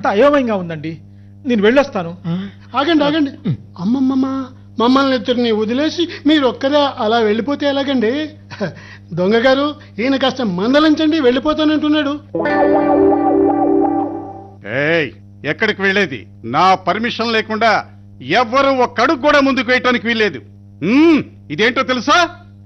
అంతా అయోమయంగా ఉందండి. నేను వెళ్ళొస్తాను. ఆగండి ఆగండి. అమ్మమ్మమ్మ, మమ్మల్ని ఇద్దరిని వదిలేసి మీరు ఒక్కరే అలా వెళ్ళిపోతే ఎలాగండి? దొంగ గారు, ఈయన కాస్త మందలించండి, వెళ్ళిపోతానంటున్నాడు. ఏయ్, ఎక్కడికి వెళ్ళేది? నా పర్మిషన్ లేకుండా ఎవ్వరూ ఒక్క అడుగు కూడా ముందుకు వేయటానికి వీల్లేదు. ఇదేంటో తెలుసా?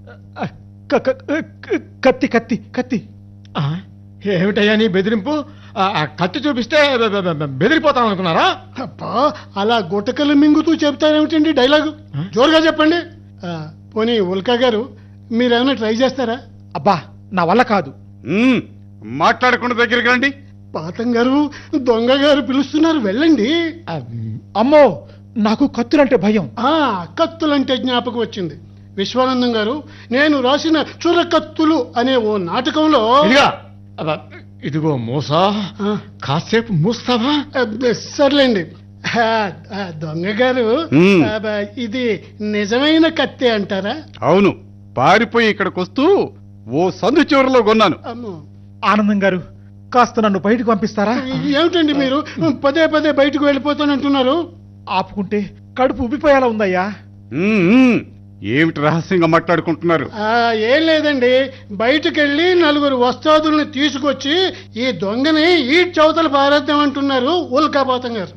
కత్తి కత్తి కత్తి. ఏమిటయ్యా నీ బెదిరింపు? కత్తి చూపిస్తే బెదిరిపోతాం అనుకున్నారా? అబ్బా, అలా గుటకలు మింగుతూ చెప్తారేమిటండి డైలాగు? జోరుగా చెప్పండి. పోనీ ఉల్కా గారు, మీరేమైనా ట్రై చేస్తారా? అబ్బా, నా వల్ల కాదు. మాట్లాడకుండా దగ్గరికి రండి. పాతం గారు, దొంగ గారు పిలుస్తున్నారు, వెళ్ళండి. అమ్మో, నాకు కత్తులంటే భయం. కత్తులంటే జ్ఞాపకం వచ్చింది. విశ్వానందం గారు, నేను రాసిన చురకత్తులు అనే ఓ నాటకంలో ఇదిగో మూసా, కాసేపు మూస్తావా? సర్లేండి. దొంగ గారు, ఇది నిజమైన కత్తే అంటారా? అవును, పారిపోయి ఇక్కడికి వస్తూ ఓ సందు చివరిలో కొన్నాను. ఆనందం గారు, కాస్త నన్ను బయటకు పంపిస్తారా? ఏమిటండి మీరు పదే పదే బయటకు వెళ్ళిపోతానంటున్నారు? ఆపుకుంటే కడుపు ఉబ్బిపోయేలా ఉందయ్యా. ఏమిటి రహస్యంగా మాట్లాడుకుంటున్నారు? ఏం లేదండి, బయటకెళ్ళి నలుగురు వస్తాదుల్ని తీసుకొచ్చి ఈ దొంగని ఈ చౌతల పారేద్దాం అంటున్నారు ఉల్కాపాతం గారు.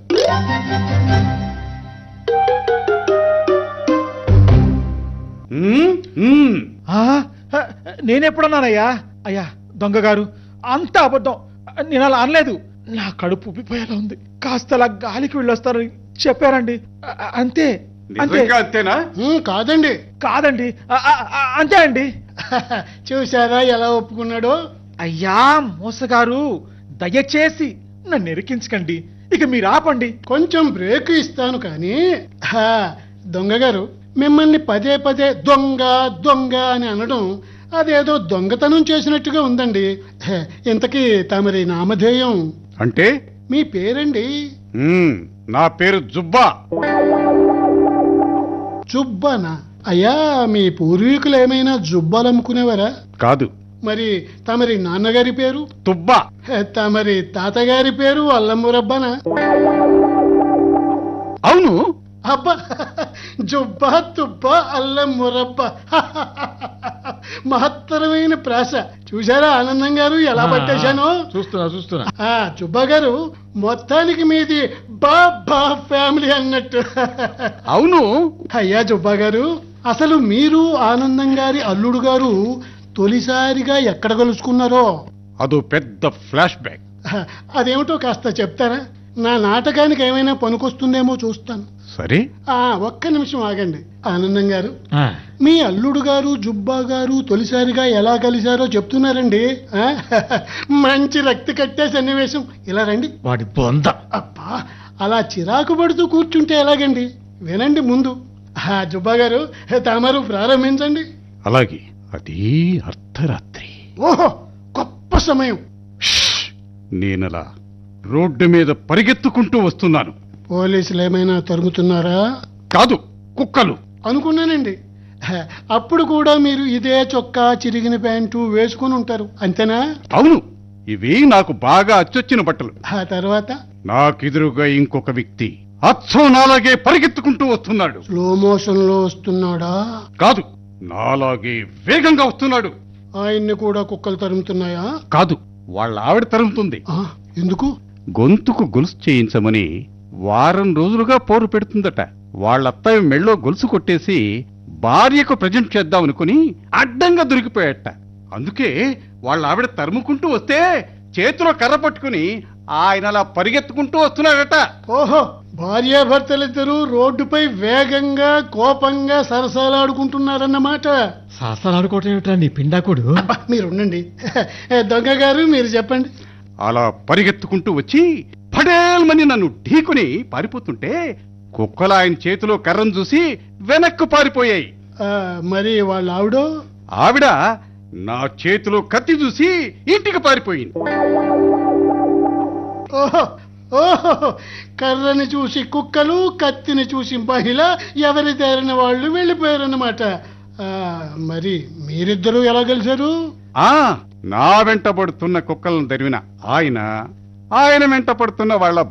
నేనెప్పుడన్నానయ్యా? అయ్యా దొంగ గారు, అంత అబద్ధం. నేను అలా అనలేదు. నా కడుపు ఉబ్బిపోయేలా ఉంది, కాస్త అలా గాలికి వెళ్ళొస్తారని చెప్పారండి. అంతే. అంతేనా? కాదండి. కాదండి, అంతే అండి. చూసారా ఎలా ఒప్పుకున్నాడో? అయ్యా మోసగారు, దయచేసి నన్ను ఎరికించకండి. ఇక మీరు ఆపండి. కొంచెం బ్రేక్ ఇస్తాను కానీ, దొంగ గారు, మిమ్మల్ని పదే పదే దొంగ దొంగ అని అనడం అదేదో దొంగతనం చేసినట్టుగా ఉందండి. ఇంతకీ తమరి నామధేయం అంటే? మీ పేరండి? నా పేరు జుబ్బా. జుబ్బానా? అయ్యా, మీ పూర్వీకులు ఏమైనా జుబ్బాలు అమ్ముకునేవారా? కాదు. మరి తమరి నాన్నగారి పేరు? తుబ్బా. తమరి తాతగారి పేరు అల్లంమురబ్బానా? అవును. అబ్బా, జుబ్బా తుబ్బా అల్లం మురబ్బ, మహత్తరమైన ప్రాస. చూసారా ఆనందం గారు ఎలా పట్టేశాను? చూస్తున్నా. జుబ్బా గారు, మొత్తానికి మీది బాబా ఫ్యామిలీ అన్నట్టు. అవును. అయ్యా జుబ్బా గారు, అసలు మీరు ఆనందం గారి అల్లుడు గారు తొలిసారిగా ఎక్కడ కలుసుకున్నారో? అదో పెద్ద ఫ్లాష్ బ్యాక్. అదేమిటో కాస్త చెప్తారా? నా నాటకానికి ఏమైనా పనికొస్తుందేమో చూస్తాను. సరే, ఒక్క నిమిషం ఆగండి. ఆనందం గారు, మీ అల్లుడు గారు జుబ్బా గారు తొలిసారిగా ఎలా కలిశారో చెప్తున్నారండి. మంచి రక్తి కట్టే సన్నివేశం. ఇలా రండి. వాడి బొంద. అబ్బా, అలా చిరాకు పడుతూ కూర్చుంటే ఎలాగండి? వినండి ముందు. జుబ్బా గారు, తమరు ప్రారంభించండి. అలాగే. అది అర్ధరాత్రి. ఓహో, గొప్ప సమయం. నేనలా రోడ్డు మీద పరిగెత్తుకుంటూ వస్తున్నాను. పోలీసులు ఏమైనా తరుగుతున్నారా? కాదు, కుక్కలు. అనుకున్నానండి. అప్పుడు కూడా మీరు ఇదే చొక్కా, చిరిగిన ప్యాంటు వేసుకుని ఉంటారు, అంతేనా? అవును, ఇవి నాకు బాగా అచ్చొచ్చిన బట్టలు. ఆ తర్వాత? నాకెదురుగా ఇంకొక వ్యక్తి అచ్చం నాలాగే పరిగెత్తుకుంటూ వస్తున్నాడు. స్లో మోషన్ లో వస్తున్నాడా? కాదు, నాలాగే వేగంగా వస్తున్నాడు. ఆయన్ని కూడా కుక్కలు తరుముతున్నాయా? కాదు, వాళ్ళ ఆవిడ తరుముతుంది. ఎందుకు? గొంతుకు గొలుసు చేయించమని వారం రోజులుగా పోరు పెడుతుందట. వాళ్ళత్తయ్య మెళ్ళో గొలుసు కొట్టేసి భార్యకు ప్రజెంట్ చేద్దామనుకుని అడ్డంగా దొరికిపోయాట. అందుకే వాళ్ళ ఆవిడ తరుముకుంటూ వస్తే చేతిలో కర్ర పట్టుకుని ఆయన అలా పరిగెత్తుకుంటూ వస్తున్నాడట. ఓహో, భార్యాభర్తలిద్దరూ రోడ్డుపై వేగంగా కోపంగా సరసాలాడుకుంటున్నారన్నమాట. సరసాలాడుకోవటం ఏమిటా నీ పిండాకుడు? మీరుండండి. దొంగ గారు, మీరు చెప్పండి. అలా పరిగెత్తుకుంటూ వచ్చి పడేల్మని నన్ను ఢీకుని పారిపోతుంటే కుక్కలు ఆయన చేతిలో కర్రను చూసి వెనక్కు పారిపోయాయి. మరి వాళ్ళ ఆవిడ నా చేతిలో కత్తి చూసి ఇంటికి పారిపోయింది. ఓహో ఓహో, కర్రని చూసి కుక్కలు, కత్తిని చూసి మహిళ, ఎవరి దారిన వాళ్ళు వెళ్ళిపోయారన్నమాట. మరి మీరిద్దరూ ఎలా కలిశారు? నా వెంట పడుతున్న కుక్కలను తరిమిన ఆయన వెంట పడుతున్న వాళ్ళ